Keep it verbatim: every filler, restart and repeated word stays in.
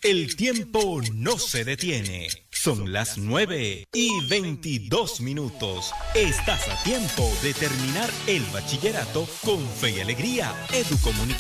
El tiempo no se detiene. Son las nueve y veintidós minutos. Estás a tiempo de terminar el bachillerato con fe y alegría. Educomunicación.